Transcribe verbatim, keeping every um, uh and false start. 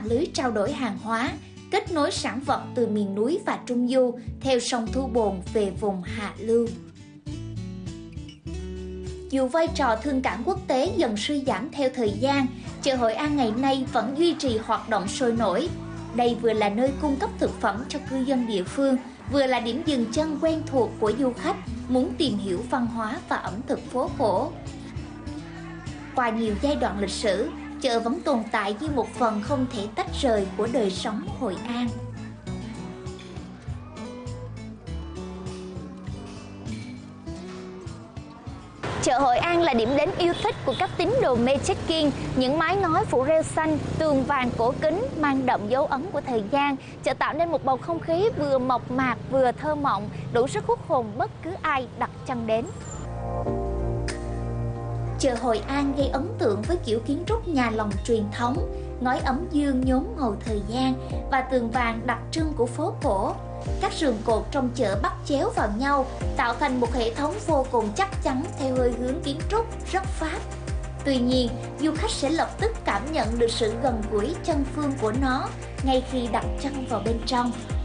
lưới trao đổi hàng hóa, kết nối sản vật từ miền núi và Trung Du theo sông Thu Bồn về vùng hạ lưu. Dù vai trò thương cảng quốc tế dần suy giảm theo thời gian, chợ Hội An ngày nay vẫn duy trì hoạt động sôi nổi. Đây vừa là nơi cung cấp thực phẩm cho cư dân địa phương, vừa là điểm dừng chân quen thuộc của du khách muốn tìm hiểu văn hóa và ẩm thực phố cổ. Qua nhiều giai đoạn lịch sử, chợ vẫn tồn tại như một phần không thể tách rời của đời sống Hội An. Chợ Hội An là điểm đến yêu thích của các tín đồ mê check-in, những mái ngói phủ rêu xanh, tường vàng cổ kính mang đậm dấu ấn của thời gian. Chợ tạo nên một bầu không khí vừa mộc mạc vừa thơ mộng, đủ sức hút hồn bất cứ ai đặt chân đến. Chợ Hội An gây ấn tượng với kiểu kiến trúc nhà lồng truyền thống, ngói ấm dương nhốm màu thời gian và tường vàng đặc trưng của phố cổ. Các sườn cột trong chợ bắt chéo vào nhau, tạo thành một hệ thống vô cùng chắc chắn theo hơi hướng kiến trúc rất Pháp. Tuy nhiên, du khách sẽ lập tức cảm nhận được sự gần gũi chân phương của nó ngay khi đặt chân vào bên trong.